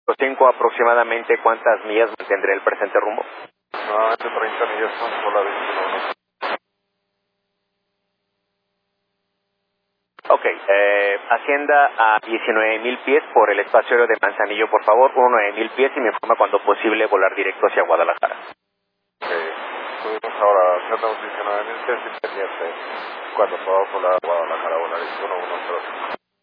5 aproximadamente, ¿cuántas millas mantendré el presente rumbo? Nuevamente 30 millas son por la 21. Ok, ascienda a 19,000 pies por el espacio aéreo de Manzanillo, por favor, 9,000 pies y me informa cuando posible volar directo hacia Guadalajara. Subimos ahora, hacemos 19,000 pies y pendiente cuando pueda volar a Guadalajara, volar 1105.